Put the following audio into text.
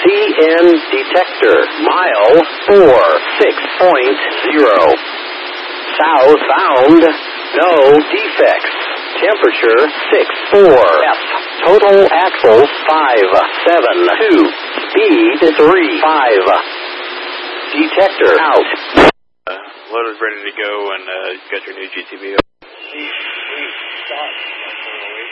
CN detector, mile 46.0. Southbound, no defects. Temperature 64. F. Total axle 572. Speed 35. Detector out. Loader's ready to go, and got your new GTV. Stop.